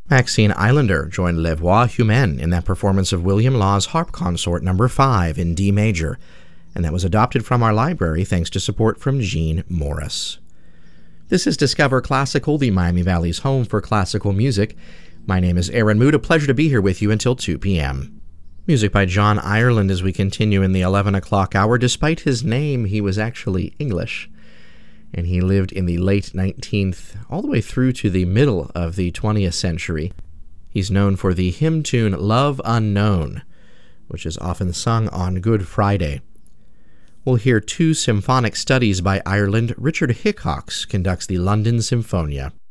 Maxine Islander joined Les Voix Humaines in that performance of William Law's Harp Consort No. 5 in D major, and that was adopted from our library thanks to support from Jean Morris. This is Discover Classical, the Miami Valley's home for classical music. My name is Aaron Mood. A pleasure to be here with you until 2 p.m. Music by John Ireland as we continue in the 11 o'clock hour. Despite his name, he was actually English, and he lived in the late 19th all the way through to the middle of the 20th century. He's known for the hymn tune Love Unknown, which is often sung on Good Friday. We'll hear two symphonic studies by Ireland. Richard Hickox conducts the London Symphonia.